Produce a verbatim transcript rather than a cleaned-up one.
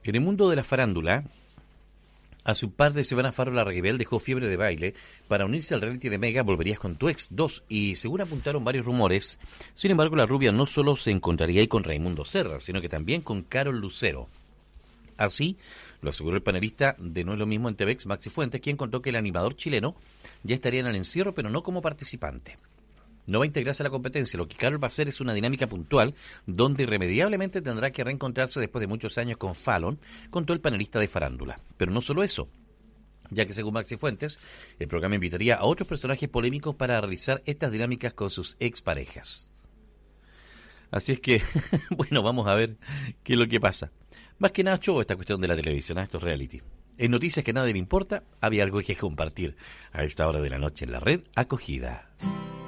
En el mundo de la farándula, hace un par de semanas Faro Larraguibel dejó Fiebre de Baile para unirse al reality de Mega Volverías con tu ex dos, y según apuntaron varios rumores, sin embargo la rubia no solo se encontraría ahí con Raimundo Serra, sino que también con Carol Lucero. Así lo aseguró el panelista de No es lo mismo en T V X, Maxi Fuentes, quien contó que el animador chileno ya estaría en el encierro, pero no como participante. No va a integrarse a la competencia. Lo que Carol va a hacer es una dinámica puntual, donde irremediablemente tendrá que reencontrarse después de muchos años con Fallon, contó el panelista de farándula. Pero no solo eso, ya que según Maxi Fuentes, el programa invitaría a otros personajes polémicos para realizar estas dinámicas con sus exparejas. Así es que, bueno, vamos a ver qué es lo que pasa. Más que nada show esta cuestión de la televisión, a estos reality. En noticias que a nadie le importa, había algo que compartir a esta hora de la noche en la red Acogida.